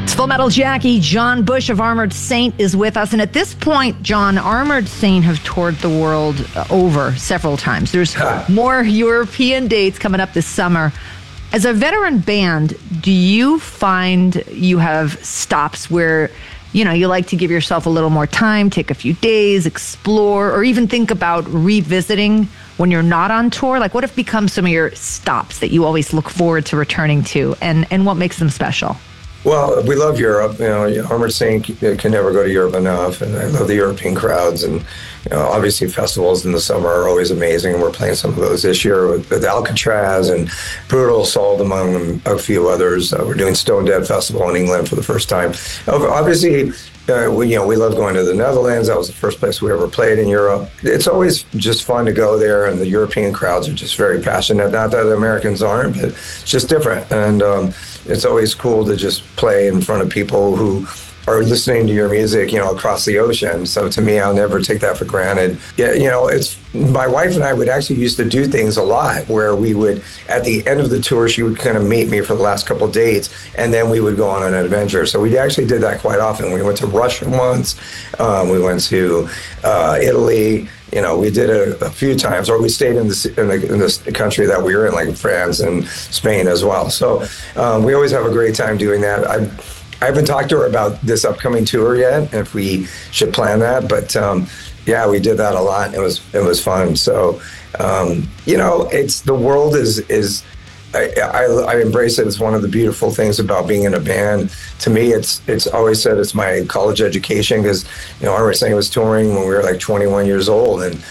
Full Metal Jackie, John Bush of Armored Saint is with us. And at this point, John, Armored Saint have toured the world over several times. There's more European dates coming up this summer. As a veteran band, do you find you have stops where, you know, you like to give yourself a little more time, take a few days, explore, or even think about revisiting when you're not on tour? Like, what have become some of your stops that you always look forward to returning to, and what makes them special? Well, we love Europe. You know, Armored Saint can never go to Europe enough, and I love the European crowds. And you know, obviously, festivals in the summer are always amazing, and we're playing some of those this year with Alcatraz and Brutal Assault, among a few others. We're doing Stone Dead Festival in England for the first time. Obviously, we love going to the Netherlands. That was the first place we ever played in Europe. It's always just fun to go there, and the European crowds are just very passionate. Not that the Americans aren't, but it's just different. And it's always cool to just play in front of people who are listening to your music, you know, across the ocean. So to me, I'll never take that for granted. Yeah, you know, it's my wife and I would actually used to do things a lot where we would, at the end of the tour, she would kind of meet me for the last couple of dates, and then we would go on an adventure. So we actually did that quite often. We went to Russia once. We went to Italy. You know, we did it a few times, or we stayed in this country that we were in, like France and Spain as well. So we always have a great time doing that. I haven't talked to her about this upcoming tour yet, if we should plan that. But yeah, we did that a lot. It was fun. So you know, it's the world is. I embrace it. It's one of the beautiful things about being in a band. To me, it's always said it's my college education, because you know, Armored Saint was touring when we were like 21 years old, and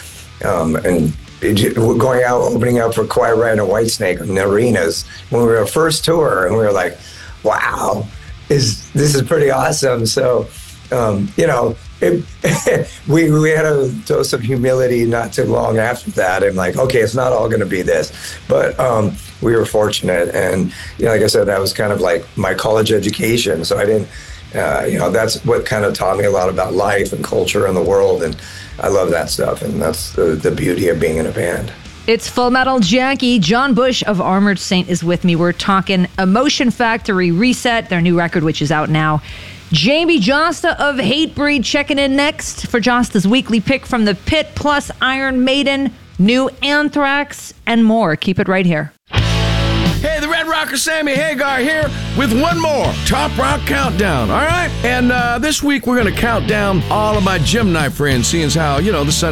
going out, opening up for Quiet Riot and Whitesnake in the arenas when we were our first tour, and we were like, wow, this is pretty awesome. So you know, we had a dose of humility not too long after that, and like, okay, it's not all going to be this, but we were fortunate, and you know, like I said, that was kind of like my college education. So I didn't, you know, that's what kind of taught me a lot about life and culture and the world, and I love that stuff, and that's the beauty of being in a band. It's Full Metal Jackie. John Bush of Armored Saint is with me. We're talking Emotion Factory Reset, their new record, which is out now. Jamie Josta of Hatebreed checking in next for Josta's weekly pick from the pit, plus Iron Maiden, new Anthrax, and more. Keep it right here. Hey, the Red Rocker Sammy Hagar here with one more Top Rock Countdown, all right? And this week we're going to count down all of my gym night friends, seeing as how, you know, the sun